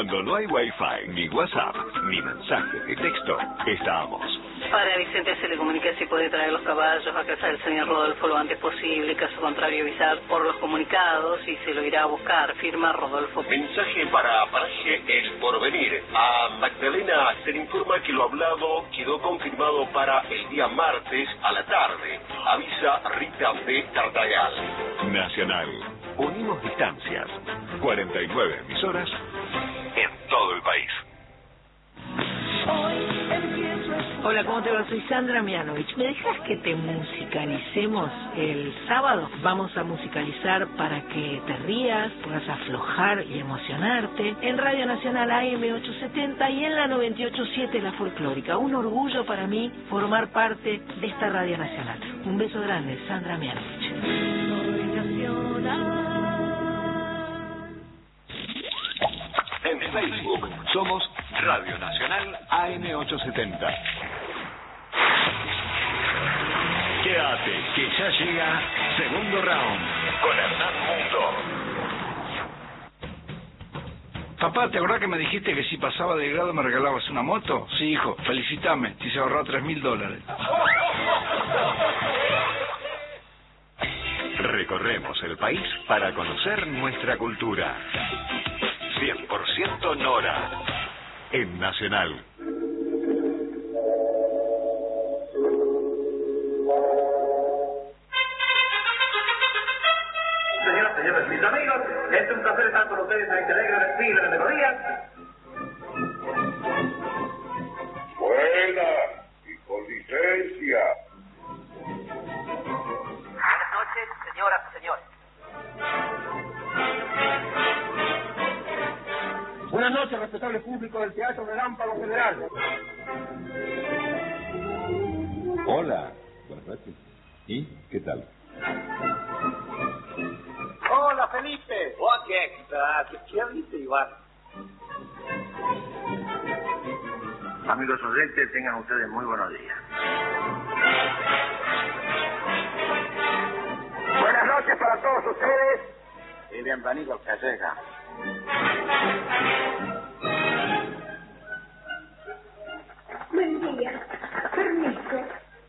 Cuando no hay Wi-Fi, ni WhatsApp, ni mensaje de texto, estamos. Para Vicente se le comunica si puede traer los caballos a casa del señor Rodolfo lo antes posible, caso contrario avisar por los comunicados y se lo irá a buscar. Firma Rodolfo. Mensaje para Paraje El Porvenir. A Magdalena se le informa que lo hablado quedó confirmado para el día martes a la tarde. Avisa Rita B. Tartagal. Nacional. Unimos distancias. 49 emisoras en todo el país. Hola, ¿cómo te va? Soy Sandra Mianovich. ¿Me dejas que te musicalicemos el sábado? Vamos a musicalizar para que te rías, puedas aflojar y emocionarte en Radio Nacional AM870 y en la 98.7 La Folclórica. Un orgullo para mí formar parte de esta Radio Nacional. Un beso grande, Sandra Mianovich. En Facebook somos Radio Nacional AM870. Quédate, que ya llega Segundo Round con Hernán Mundo. Papá, ¿te acordás que me dijiste que si pasaba de grado me regalabas una moto? Sí, hijo, felicitame, te hice ahorrar $3.000. Recorremos el país para conocer nuestra cultura. 100% Nora en Nacional. Señoras, señores, mis amigos, es un placer estar con ustedes en este alegre desfile de melodías. Buena y con licencia. Buenas noches, señoras y señores. Buenas noches, respetable público del Teatro Relámpago Federal. Hola, buenas noches. ¿Y qué tal? Hola, Felipe. Oh, ¿qué viste, Iván? Amigos oyentes, tengan ustedes muy buenos días. Buenas noches para todos ustedes y bienvenidos a Calleja. Buen día. Permiso.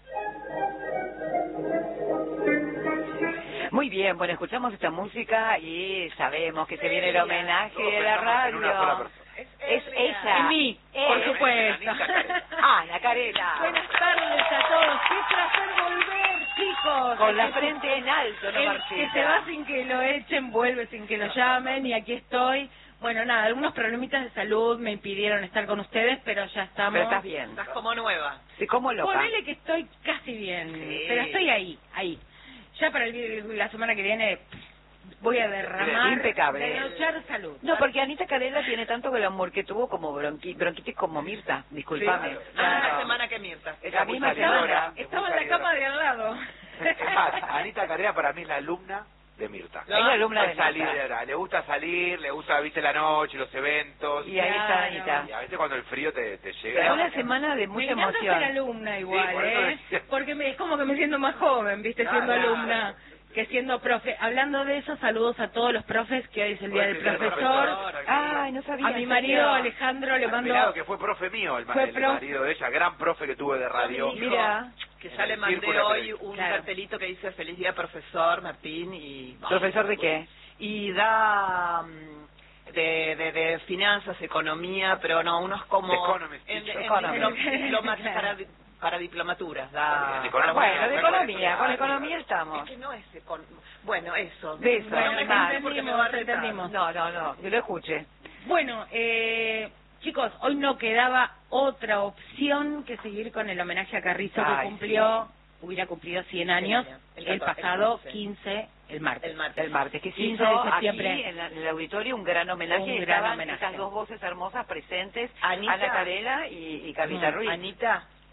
Muy bien, bueno, escuchamos esta música y sabemos que se viene el homenaje de la radio. Es ella. Y mí, por supuesto. La Carela. Buenas tardes a todos. Qué placer volver, chicos. Con la frente en alto, ¿no, Marcita? Que se va sin que lo echen, vuelve sin que lo llamen y aquí estoy. Bueno, nada, algunos problemitas de salud me impidieron estar con ustedes, pero ya estamos. Pero estás bien. Estás como nueva. Sí, como loca. Ponele que estoy casi bien, pero estoy ahí. Ya para la semana que viene voy a derramar, impecable, derrochar salud. No, porque Anita Carela tiene tanto glamour que tuvo como bronquitis como Mirta, discúlpame. Sí, la misma semana que Mirta. La misma semana. Estaba en la cama de al lado. Es más, Anita Carela para mí es la alumna de Mirta. Es la alumna de salir, Mirta. le gusta salir, le gusta, viste, la noche, los eventos. Y ahí está Anita. Y a veces cuando el frío te llega. Pero una semana de mucha emoción. Me encanta ser alumna igual, sí, porque es como que me siento más joven, viste, siendo alumna que siendo profe. Hablando de eso, saludos a todos los profes, que hoy es el día del profesor. Ay, no sabía. A mi marido Alejandro le mando... Claro, que fue profe mío, el marido de ella, gran profe que tuve de radio. Mira, que ya le mandé hoy un cartelito que dice feliz día profesor Martín y... ¿Profesor de qué? Y da... De finanzas, economía, pero no, unos como... Diplomas para diplomaturas. Bueno, de economía, con economía estamos. Es que no es bueno, eso. De eso, entendimos. No, yo lo escuché. Bueno, chicos, hoy no quedaba otra opción que seguir con el homenaje a Carrizo que hubiera cumplido 100 años el pasado 15, el martes, que se 15 hizo de septiembre. Aquí en el auditorio un gran homenaje. Estaban estas dos voces hermosas presentes, Ana Carela y Carlita Ruiz. Anita,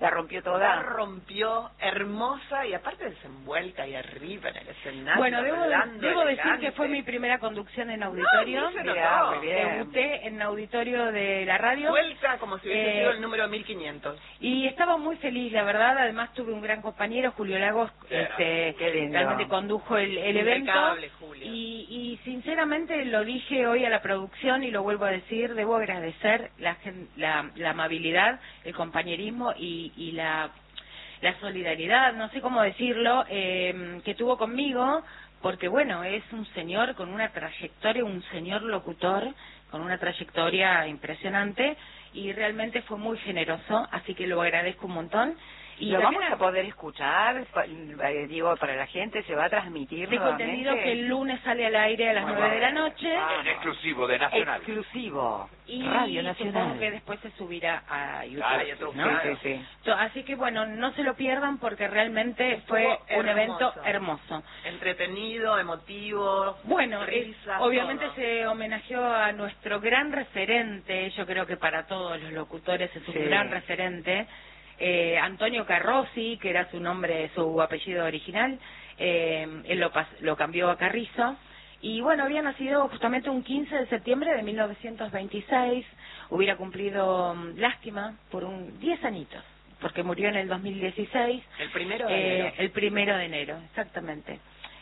La rompió toda. La rompió, hermosa y aparte desenvuelta y arriba en el escenario. Bueno, debo decir que fue mi primera conducción en auditorio. Debuté en auditorio de la radio. Suelta como si hubiese sido el número 1500. Y estaba muy feliz, la verdad. Además tuve un gran compañero, Julio Lagos, realmente condujo el evento. Julio. Y sinceramente lo dije hoy a la producción y lo vuelvo a decir, debo agradecer la amabilidad, el compañerismo y la solidaridad, no sé cómo decirlo, que tuvo conmigo, porque bueno, es un señor con una trayectoria, un señor locutor con una trayectoria impresionante y realmente fue muy generoso, así que lo agradezco un montón. Y lo vamos a poder escuchar, digo, para la gente, se va a transmitir. Tengo entendido que el lunes sale al aire a las 9 de la noche. En exclusivo, de Nacional. Exclusivo. Y Radio Nacional. Supongo que después se subirá a YouTube. YouTube, ¿no? Sí. Así que bueno, no se lo pierdan porque realmente fue un evento hermoso. Entretenido, emotivo. Bueno, risas, obviamente todo. se homenajeó a nuestro gran referente, yo creo que para todos los locutores es un gran referente. Antonio Carrozzi, que era su nombre, su apellido original, él lo cambió a Carrizo, y bueno, había nacido justamente un 15 de septiembre de 1926, hubiera cumplido, lástima, por 10 añitos, porque murió en el 2016. El 1 de enero. El 1 de enero, exactamente.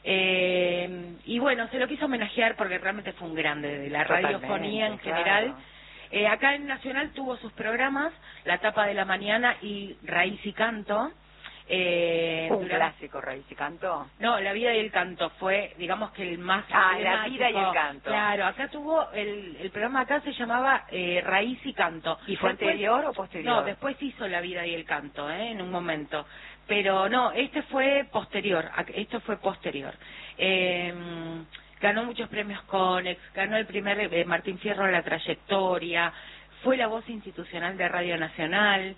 Y bueno, se lo quiso homenajear porque realmente fue un grande de la radiofonía en general. Acá en Nacional tuvo sus programas, La Tapa de la Mañana y Raíz y Canto. Un clásico, Raíz y Canto. No, La Vida y el Canto fue, digamos que el más La Vida y el Canto. Claro, acá tuvo, el programa acá se llamaba Raíz y Canto. ¿Y fue anterior o posterior? No, después hizo La Vida y el Canto, en un momento. Pero no, esto fue posterior. Ganó muchos premios Conex, ganó el primer Martín Fierro de la trayectoria, fue la voz institucional de Radio Nacional.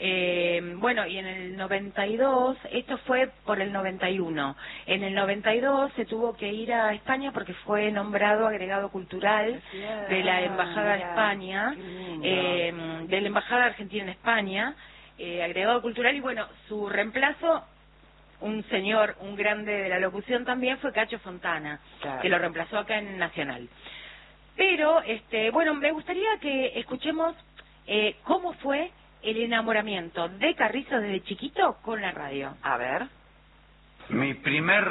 Bueno, y en el 92, esto fue por el 91, en el 92 se tuvo que ir a España porque fue nombrado agregado cultural de la Embajada de España, de la Embajada Argentina en España, agregado cultural, y bueno, su reemplazo, un señor, un grande de la locución también, fue Cacho Fontana, que lo reemplazó acá en Nacional. Pero, bueno, me gustaría que escuchemos cómo fue el enamoramiento de Carrizo desde chiquito con la radio. A ver. Mi primer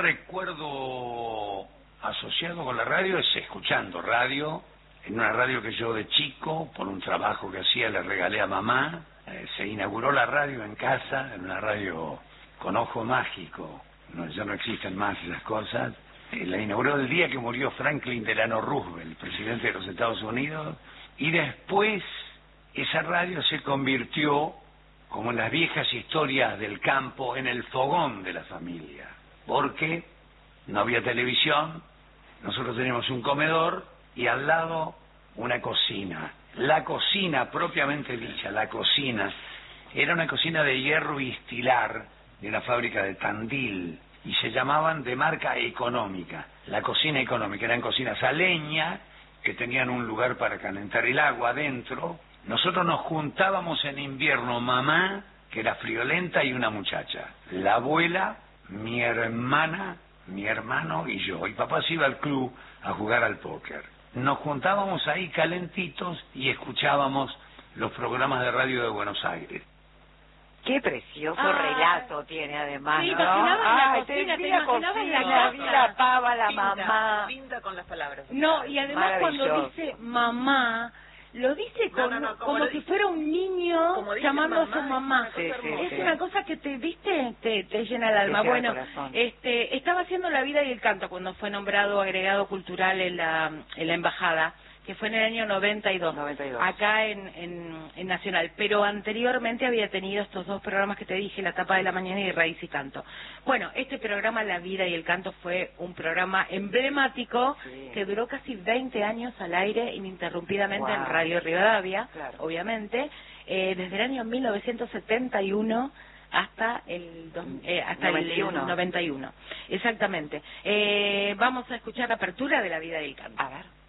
recuerdo asociado con la radio es escuchando radio, en una radio que yo de chico, por un trabajo que hacía, le regalé a mamá. Se inauguró la radio en casa, en una radio con ojo mágico, ya no existen más esas cosas. La inauguró el día que murió Franklin Delano Roosevelt, presidente de los Estados Unidos, y después esa radio se convirtió, como en las viejas historias del campo, en el fogón de la familia, porque no había televisión, nosotros teníamos un comedor y al lado una cocina. La cocina propiamente dicha, la cocina, era una cocina de hierro y estilar, de una fábrica de Tandil, y se llamaban de marca económica. La cocina económica, eran cocinas a leña, que tenían un lugar para calentar el agua adentro. Nosotros nos juntábamos en invierno, mamá, que era friolenta, y una muchacha, la abuela, mi hermana, mi hermano y yo, y papá se iba al club a jugar al póker. Nos juntábamos ahí calentitos y escuchábamos los programas de radio de Buenos Aires. Qué precioso relato tiene además, sí, ¿no? Te imaginabas la la pava, la mamá. Pinta con las palabras. No, y además cuando dice mamá, lo dice como si fuera un niño llamando a su mamá. Es una cosa que te llena el alma. Bueno, estaba haciendo La Vida y el Canto cuando fue nombrado agregado cultural en la embajada, que fue en el año 92. Acá en Nacional, pero anteriormente había tenido estos dos programas que te dije, La Tapa de la Mañana y Raíz y Canto. Bueno, este programa, La Vida y el Canto, fue un programa emblemático que duró casi 20 años al aire ininterrumpidamente en Radio Rivadavia, obviamente, desde el año 1971 hasta el 91. Exactamente. Vamos a escuchar la apertura de La Vida y el Canto. A ver.